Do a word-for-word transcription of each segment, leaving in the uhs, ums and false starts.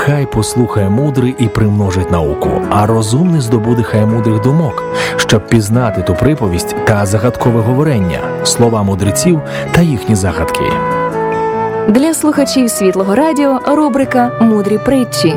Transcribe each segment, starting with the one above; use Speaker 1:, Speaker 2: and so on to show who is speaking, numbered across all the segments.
Speaker 1: Хай послухає мудрий і примножить науку, а розумний здобуде хай мудрих думок, щоб пізнати ту приповість та загадкове говорення, слова мудреців та їхні загадки.
Speaker 2: Для слухачів Світлого радіо рубрика «Мудрі притчі».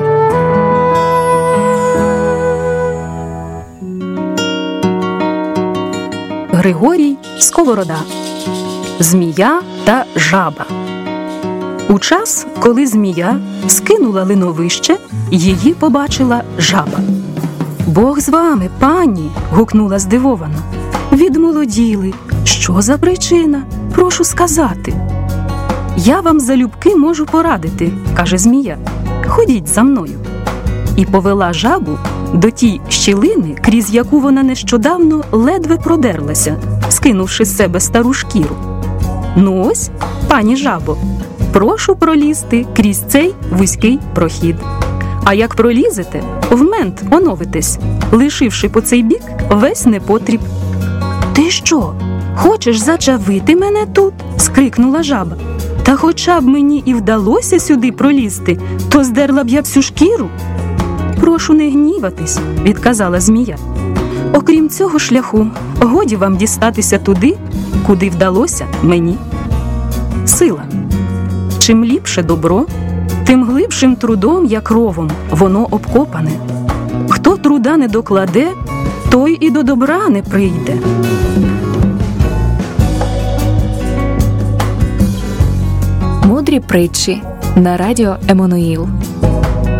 Speaker 3: Григорій Сковорода. Змія та жаба. У час, коли змія скинула линовище, її побачила жаба. «Бог з вами, пані!» – гукнула здивовано. «Відмолоділи. Що за причина? Прошу сказати». «Я вам залюбки можу порадити», – каже змія. «Ходіть за мною». І повела жабу до тій щілини, крізь яку вона нещодавно ледве продерлася, скинувши з себе стару шкіру. «Ну ось, пані жабо, прошу пролізти крізь цей вузький прохід. А як пролізете, вмент оновитесь, лишивши по цей бік весь непотріб». «Ти що, хочеш зачавити мене тут?» – скрикнула жаба. «Та хоча б мені і вдалося сюди пролізти, то здерла б я всю шкіру». «Прошу не гніватись», – відказала змія. «Окрім цього шляху, годі вам дістатися туди, куди вдалося мені». Сила. Чим ліпше добро, тим глибшим трудом, як ровом, воно обкопане. Хто труда не докладе, той і до добра не прийде.
Speaker 2: Мудрі притчі на радіо Еммануїл.